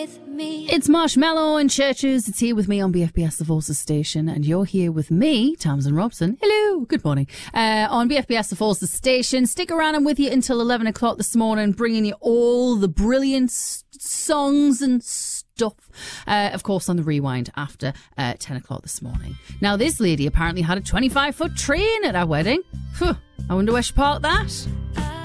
It's Marshmallow and Churches. It's here with me on BFBS The Forces Station, and you're here with me, Tamsin Robson. Hello, good morning. On BFBS The Forces Station. Stick around. I'm with you until 11 o'clock this morning, bringing you all the brilliant songs and stuff. Of course, on the rewind after 10 o'clock this morning. Now, this lady apparently had a 25-foot train at our wedding. I wonder where she parked that.